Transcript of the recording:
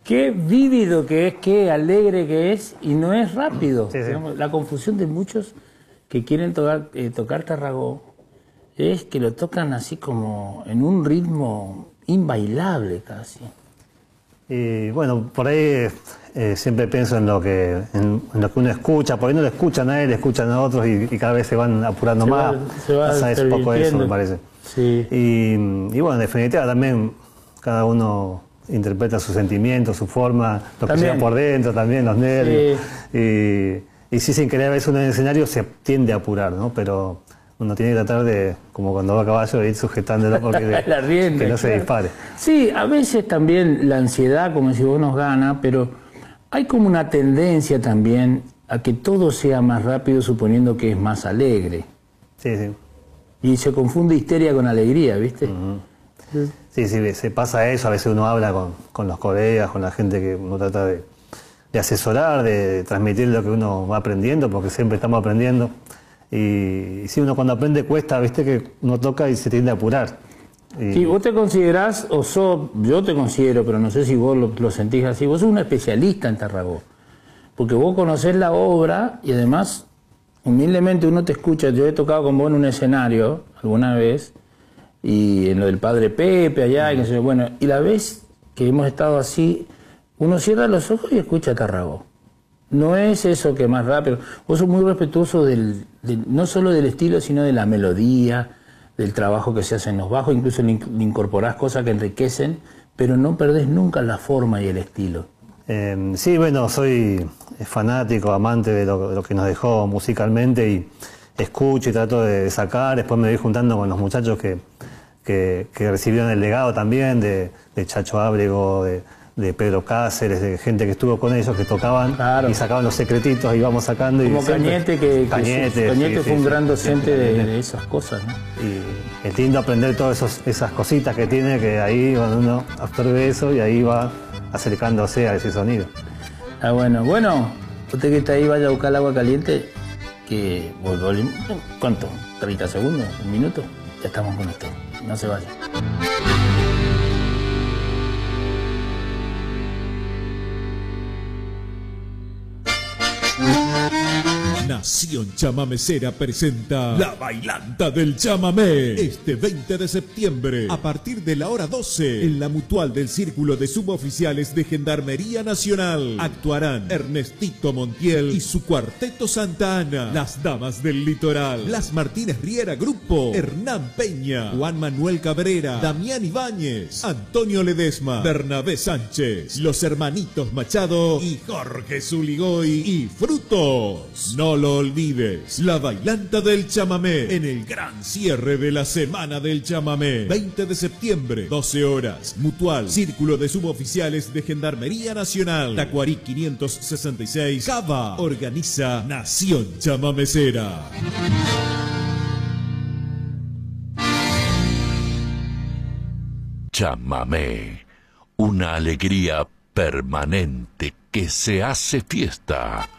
qué vívido que es, qué alegre que es, y no es rápido. Sí, sí. Digamos, la confusión de muchos que quieren tocar Tarragó es que lo tocan así como en un ritmo inbailable casi. Y bueno, por ahí siempre pienso en lo que uno escucha, por ahí no lo escuchan a él, escuchan a otros y cada vez se van apurando más. Pasa es un poco eso, me parece. Sí. Y bueno, en definitiva también cada uno interpreta sus sentimientos, su forma, lo que lleva por dentro también, los nervios. Sí. Y sí, sin querer a veces uno en el escenario se tiende a apurar, ¿no? Pero uno tiene que tratar de, como cuando va a caballo, de ir sujetándolo porque la rienda, que no se dispare. Sí, a veces también la ansiedad, como si vos, nos gana, pero hay como una tendencia también a que todo sea más rápido suponiendo que es más alegre. Sí, sí. Y se confunde histeria con alegría, ¿viste? Sí, sí, se pasa eso, a veces uno habla con los colegas, con la gente que uno trata de asesorar, de transmitir lo que uno va aprendiendo, porque siempre estamos aprendiendo. Y sí, uno cuando aprende cuesta, viste que uno toca y se tiende a apurar. Sí, vos te considerás, yo te considero, pero no sé si vos lo sentís así, vos sos un especialista en Tarragó, porque vos conocés la obra y además, humildemente uno te escucha. Yo he tocado con vos en un escenario alguna vez, y en lo del Padre Pepe allá, y qué sé yo, bueno, y la vez que hemos estado así, uno cierra los ojos y escucha Tarragó. No es eso que más rápido. Vos sos muy respetuoso no solo del estilo, sino de la melodía, del trabajo que se hace en los bajos, incluso le incorporás cosas que enriquecen, pero no perdés nunca la forma y el estilo. Sí, bueno, soy fanático, amante de lo que nos dejó musicalmente y escucho y trato de sacar. Después me voy juntando con los muchachos que recibieron el legado también de Chacho Ábrego, de Pedro Cáceres, de gente que estuvo con ellos, que tocaban y sacaban los secretitos y íbamos sacando. Como Cañete, Cañete fue un gran docente de esas cosas, ¿no? Y es lindo aprender todas esas cositas que tiene, que ahí cuando uno absorbe eso y ahí va acercándose a ese sonido. Ah, bueno, usted que está ahí vaya a buscar el agua caliente, que volvemos. ¿Cuánto? ¿30 segundos? ¿Un minuto? Ya estamos con usted, no se vaya. Nación Chamamecera presenta La Bailanta del Chamamé este 20 de septiembre a partir de la hora 12 en la Mutual del Círculo de Suboficiales de Gendarmería Nacional. Actuarán Ernestito Montiel y su Cuarteto Santa Ana, Las Damas del Litoral, Las Martínez Riera Grupo, Hernán Peña, Juan Manuel Cabrera, Damián Ibáñez, Antonio Ledesma, Bernabé Sánchez, Los Hermanitos Machado y Jorge Zuligoy y Frutos. No lo olvides, La Bailanta del Chamamé en el gran cierre de la Semana del Chamamé. 20 de septiembre, 12 horas. Mutual, Círculo de Suboficiales de Gendarmería Nacional. Tacuarí 566, Cava. Organiza Nación Chamamecera. Chamamé, una alegría permanente que se hace fiesta.